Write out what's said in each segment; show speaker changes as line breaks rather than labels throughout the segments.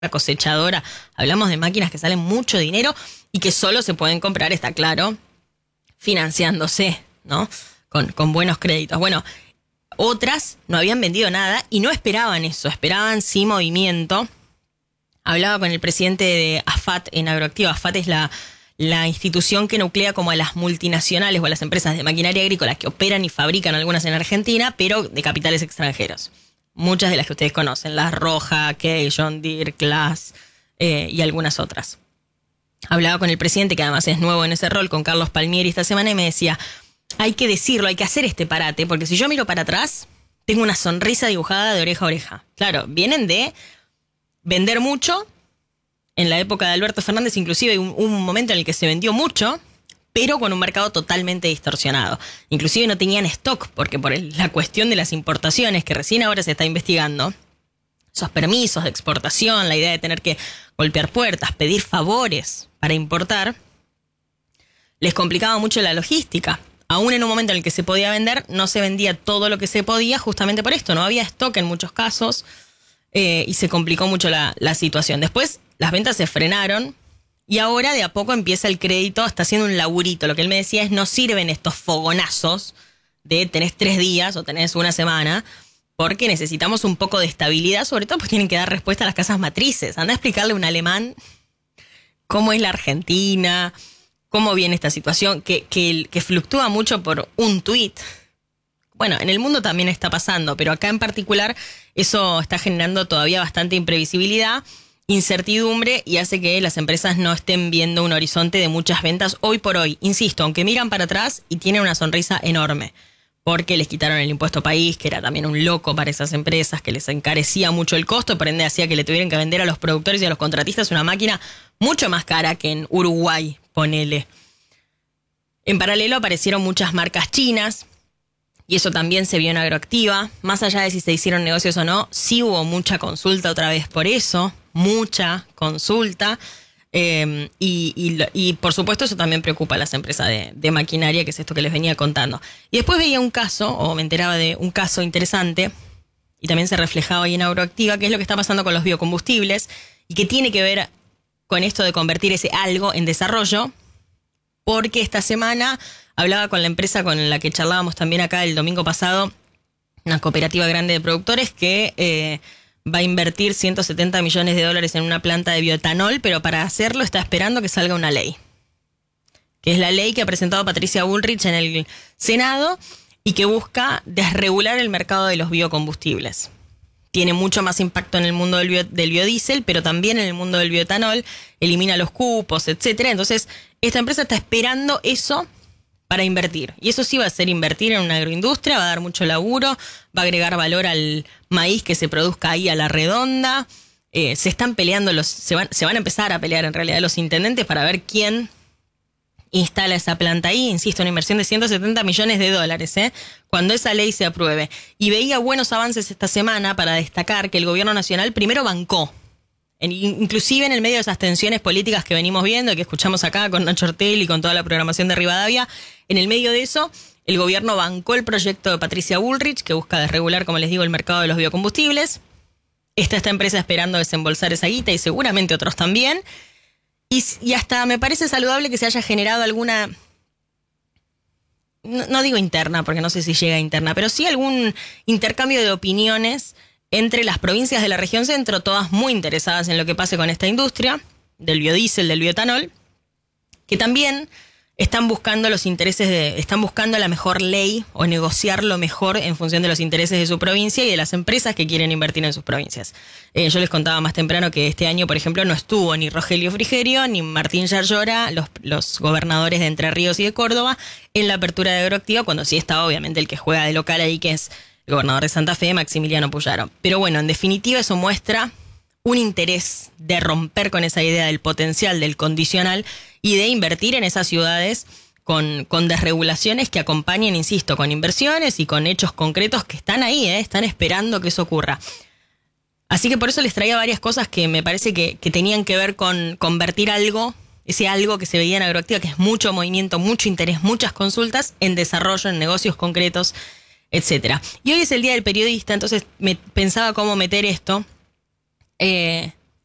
cosechadora. Hablamos de máquinas que salen mucho dinero y que solo se pueden comprar, está claro, financiándose, ¿no? Con buenos créditos. Bueno, otras no habían vendido nada y no esperaban eso, esperaban sí movimiento. Hablaba con el presidente de AFAT en Agroactiva. AFAT es la institución que nuclea como a las multinacionales o a las empresas de maquinaria agrícola que operan y fabrican algunas en Argentina, pero de capitales extranjeros. Muchas de las que ustedes conocen, La Roja, Key, John Deere, Claas y algunas otras. Hablaba con el presidente, que además es nuevo en ese rol, con Carlos Palmieri esta semana, y me decía, hay que decirlo, hay que hacer este parate, porque si yo miro para atrás, tengo una sonrisa dibujada de oreja a oreja. Claro, vienen de vender mucho. En la época de Alberto Fernández inclusive un momento en el que se vendió mucho, pero con un mercado totalmente distorsionado. Inclusive no tenían stock, porque por la cuestión de las importaciones, que recién ahora se está investigando, esos permisos de exportación, la idea de tener que golpear puertas, pedir favores para importar, les complicaba mucho la logística. Aún en un momento en el que se podía vender, no se vendía todo lo que se podía justamente por esto. No había stock en muchos casos y se complicó mucho la situación. Después las ventas se frenaron y ahora de a poco empieza el crédito, está haciendo un laburito. Lo que él me decía es, no sirven estos fogonazos de tenés 3 días o tenés una semana, porque necesitamos un poco de estabilidad, sobre todo porque tienen que dar respuesta a las casas matrices. Anda a explicarle a un alemán cómo es la Argentina, cómo viene esta situación, que fluctúa mucho por un tuit. Bueno, en el mundo también está pasando, pero acá en particular eso está generando todavía bastante imprevisibilidad, incertidumbre, y hace que las empresas no estén viendo un horizonte de muchas ventas hoy por hoy. Insisto, aunque miran para atrás y tienen una sonrisa enorme, porque les quitaron el impuesto país, que era también un loco para esas empresas, que les encarecía mucho el costo, por ende hacía que le tuvieran que vender a los productores y a los contratistas una máquina mucho más cara que en Uruguay, ponele. En paralelo aparecieron muchas marcas chinas, y eso también se vio en Agroactiva. Más allá de si se hicieron negocios o no, sí hubo mucha consulta otra vez por eso, mucha consulta. Y por supuesto eso también preocupa a las empresas de maquinaria, que es esto que les venía contando. Y después veía un caso, o me enteraba de un caso interesante, y también se reflejaba ahí en Agroactiva, que es lo que está pasando con los biocombustibles, y que tiene que ver con esto de convertir ese algo en desarrollo, porque esta semana hablaba con la empresa con la que charlábamos también acá el domingo pasado, una cooperativa grande de productores que va a invertir $170 millones en una planta de bioetanol, pero para hacerlo está esperando que salga una ley, que es la ley que ha presentado Patricia Bullrich en el Senado y que busca desregular el mercado de los biocombustibles. Tiene mucho más impacto en el mundo del biodiesel, pero también en el mundo del bioetanol, elimina los cupos, etcétera. Entonces, esta empresa está esperando eso para invertir. Y eso sí va a ser invertir en una agroindustria, va a dar mucho laburo, va a agregar valor al maíz que se produzca ahí a la redonda. Se están peleando, se van a empezar a pelear en realidad los intendentes para ver quién instala esa planta ahí. Insisto, una inversión de $170 millones, cuando esa ley se apruebe. Y veía buenos avances esta semana para destacar que el gobierno nacional primero bancó, inclusive en el medio de esas tensiones políticas que venimos viendo y que escuchamos acá con Nacho Ortel y con toda la programación de Rivadavia. En el medio de eso, el gobierno bancó el proyecto de Patricia Bullrich, que busca desregular, como les digo, el mercado de los biocombustibles. Está esta empresa esperando desembolsar esa guita y seguramente otros también. Y hasta me parece saludable que se haya generado alguna, no digo interna, porque no sé si llega a interna, pero sí algún intercambio de opiniones entre las provincias de la región centro, todas muy interesadas en lo que pase con esta industria del biodiesel, del bioetanol, que también están buscando están buscando la mejor ley o negociar lo mejor en función de los intereses de su provincia y de las empresas que quieren invertir en sus provincias. Yo les contaba más temprano que este año, por ejemplo, no estuvo ni Rogelio Frigerio ni Martín Yarlora, los gobernadores de Entre Ríos y de Córdoba, en la apertura de Agroactiva, cuando sí estaba obviamente el que juega de local ahí, que es el gobernador de Santa Fe, Maximiliano Puyaro. Pero bueno, en definitiva eso muestra un interés de romper con esa idea del potencial, del condicional, y de invertir en esas ciudades con desregulaciones que acompañen, insisto, con inversiones y con hechos concretos que están ahí, están esperando que eso ocurra. Así que por eso les traía varias cosas que me parece que tenían que ver con convertir algo, ese algo que se veía en Agroactiva, que es mucho movimiento, mucho interés, muchas consultas, en desarrollo, en negocios concretos, etcétera. Y hoy es el Día del Periodista, entonces me pensaba cómo meter esto.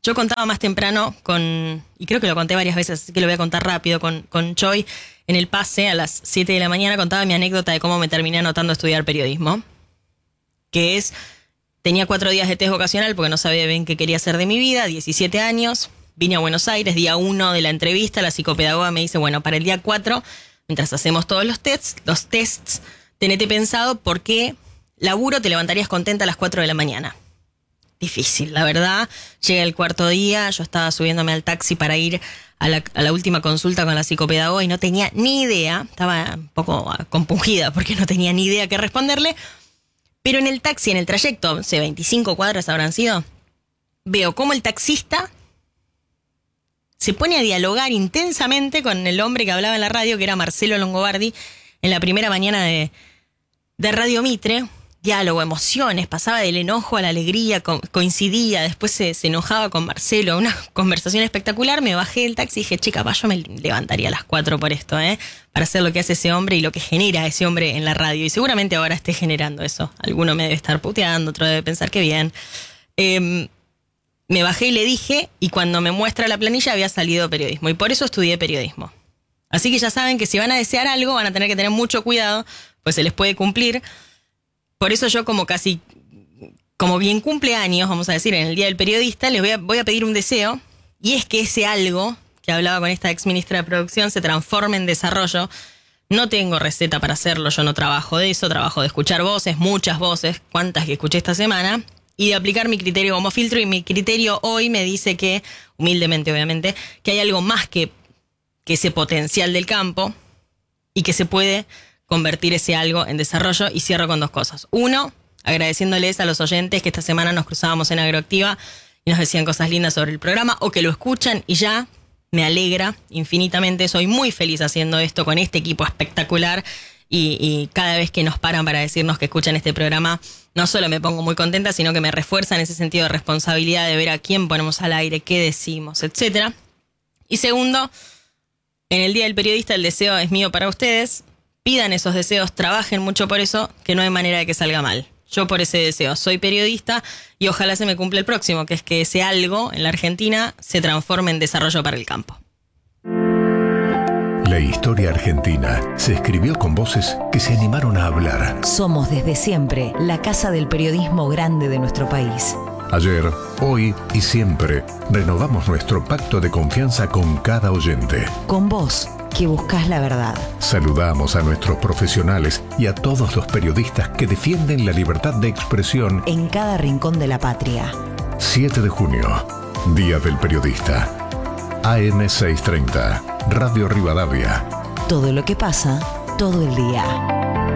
Yo contaba más temprano y creo que lo conté varias veces, así que lo voy a contar rápido, con Choi en el pase a las 7 de la mañana contaba mi anécdota de cómo me terminé anotando a estudiar periodismo, que es, tenía 4 días de test vocacional porque no sabía bien qué quería hacer de mi vida, 17 años, vine a Buenos Aires, día 1 de la entrevista, la psicopedagoga me dice, bueno, para el día 4, mientras hacemos todos los tests, tenete pensado por qué laburo te levantarías contenta a las 4 de la mañana. Difícil, la verdad. Llega el 4.º día, yo estaba subiéndome al taxi para ir a la última consulta con la psicopedagoga y no tenía ni idea, estaba un poco compungida porque no tenía ni idea qué responderle, pero en el taxi, en el trayecto, 25 cuadras habrán sido, veo cómo el taxista se pone a dialogar intensamente con el hombre que hablaba en la radio, que era Marcelo Longobardi, en la primera mañana de Radio Mitre. Diálogo, emociones, pasaba del enojo a la alegría, coincidía, después se enojaba con Marcelo, una conversación espectacular. Me bajé del taxi y dije, che, capaz yo me levantaría a las 4 por esto, para hacer lo que hace ese hombre y lo que genera ese hombre en la radio. Y seguramente ahora esté generando eso. Alguno me debe estar puteando, otro debe pensar que bien. Me bajé y le dije, y cuando me muestra la planilla había salido periodismo. Y por eso estudié periodismo. Así que ya saben que si van a desear algo, van a tener que tener mucho cuidado, pues se les puede cumplir. Por eso yo como bien cumpleaños, vamos a decir, en el Día del Periodista, les voy a pedir un deseo, y es que ese algo, que hablaba con esta ex ministra de Producción, se transforme en desarrollo. No tengo receta para hacerlo, yo no trabajo de eso, trabajo de escuchar voces, muchas voces, cuantas que escuché esta semana, y de aplicar mi criterio como filtro, y mi criterio hoy me dice que, humildemente obviamente, que hay algo más que ese potencial del campo, y que se puede convertir ese algo en desarrollo. Y cierro con 2 cosas. 1, agradeciéndoles a los oyentes que esta semana nos cruzábamos en Agroactiva y nos decían cosas lindas sobre el programa, o que lo escuchan y ya me alegra infinitamente. Soy muy feliz haciendo esto con este equipo espectacular y cada vez que nos paran para decirnos que escuchan este programa, no solo me pongo muy contenta, sino que me refuerza en ese sentido de responsabilidad de ver a quién ponemos al aire, qué decimos, etcétera. Y segundo, en el Día del Periodista el deseo es mío para ustedes. Pidan esos deseos, trabajen mucho por eso, que no hay manera de que salga mal. Yo por ese deseo soy periodista y ojalá se me cumpla el próximo, que es que ese algo en la Argentina se transforme en desarrollo para el campo.
La historia argentina se escribió con voces que se animaron a hablar.
Somos desde siempre la casa del periodismo grande de nuestro país.
Ayer, hoy y siempre renovamos nuestro pacto de confianza con cada oyente.
Con vos, que buscás la verdad.
Saludamos a nuestros profesionales y a todos los periodistas que defienden la libertad de expresión
en cada rincón de la patria.
7 de junio, Día del Periodista. AM 630, Radio Rivadavia.
Todo lo que pasa, todo el día.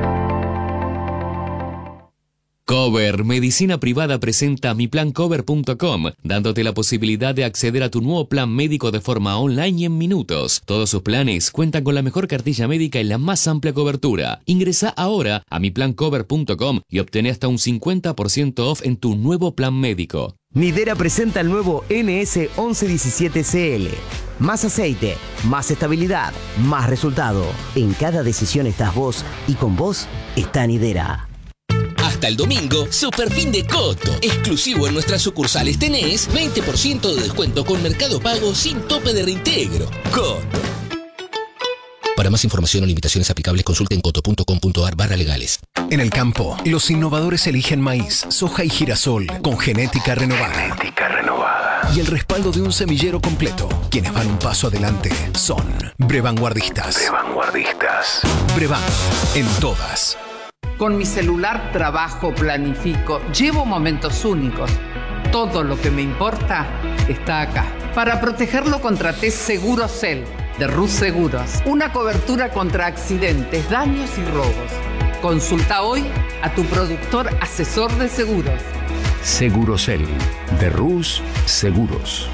Cover Medicina Privada presenta miplancover.com, dándote la posibilidad de acceder a tu nuevo plan médico de forma online y en minutos. Todos sus planes cuentan con la mejor cartilla médica y la más amplia cobertura. Ingresa ahora a miplancover.com y obtén hasta un 50% off en tu nuevo plan médico.
Nidera presenta el nuevo NS 1117CL. Más aceite, más estabilidad, más resultado. En cada decisión estás vos y con vos está Nidera.
Hasta el domingo, super fin de Coto. Exclusivo en nuestras sucursales tenés 20% de descuento con Mercado Pago sin tope de reintegro. Coto. Para más información o limitaciones aplicables, consulten coto.com.ar/legales.
En el campo, los innovadores eligen maíz, soja y girasol con genética renovada. Y el respaldo de un semillero completo. Quienes van un paso adelante son Brevanguardistas. Brevan, en todas.
Con mi celular trabajo, planifico, llevo momentos únicos. Todo lo que me importa está acá. Para protegerlo contraté Segurocel de Rus Seguros. Una cobertura contra accidentes, daños y robos. Consulta hoy a tu productor asesor de seguros.
Segurocel de Rus Seguros.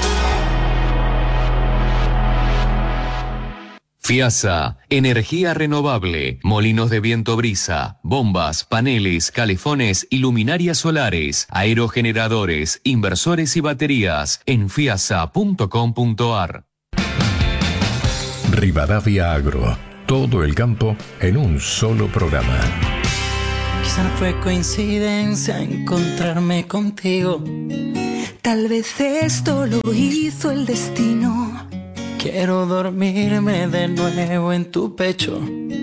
FIASA, energía renovable, molinos de viento brisa, bombas, paneles, calefones y luminarias solares, aerogeneradores, inversores y baterías en fiasa.com.ar.
Rivadavia Agro, todo el campo en un solo programa.
Quizá no fue coincidencia encontrarme contigo.
Tal vez esto lo hizo el destino.
Quiero dormirme de nuevo en tu pecho.